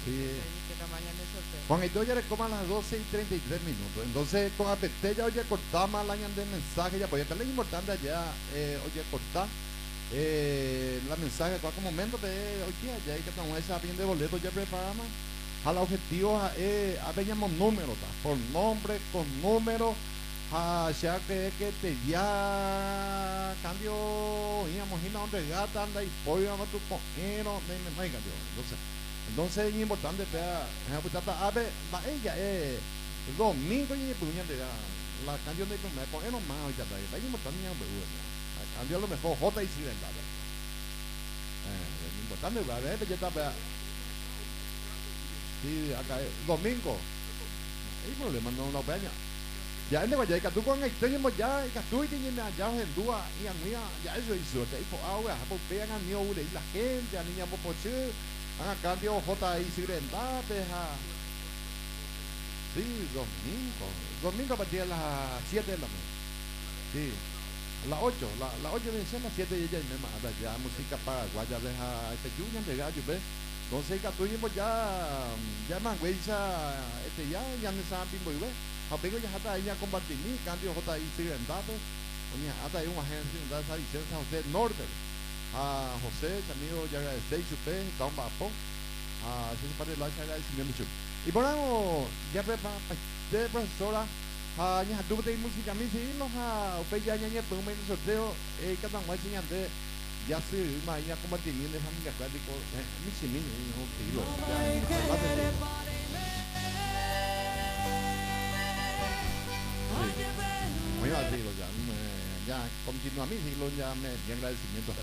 Sí. ¿Qué tamaño es el sorteo? Juan y ya le coman las 12:33. Entonces, con apetece ya oye cortar más la de mensaje ya, pues acá lo importante allá, oye cortar. La mensaje a cualquier momento de oye ya hay que tomar esa bien de boleto ya preparamos al objetivo veníamos números por nombre con número ya que te ya cambio imagina donde gata anda y pollo a tu cojero me entonces es importante vea ave va ella domingo y puña de la canción de comer cojero más ya está es importante cambio a lo mejor J y si es importante a ver ya está sí acá domingo hay problema no la peña ya en vaya que tú con el tenemos ya que tú y tienes ya en dúa y a mí ya eso hizo te por ahora por pegan a mí y la gente a niña por che a cambio J y si renta deja sí domingo a partir de las 7 de la mañana sí las 8, las 8 de las 7 y ella me manda ya música para guaya deja este junior de gallo ves entonces que tuvimos ya mangueisa ya no saben bimbo y ves apego ya hasta ella combatir ni cambio J y sigue en datos oye hasta hay una agencia da esa licencia José Norte a José amigo ya agradecer usted está un bapón a ese parte de la agradecimiento y por algo ya prepara de profesora nhà tu tay música mi xí nó ha bây giờ nhà tụi mình sụt theo các bạn mới xin nhận thế giả sử mà nhà công ty mình để tham gia cái đi cô mi xí mình không kỹ rồi mấy là gì rồi ya continua mi xí luôn ya me agradecimiento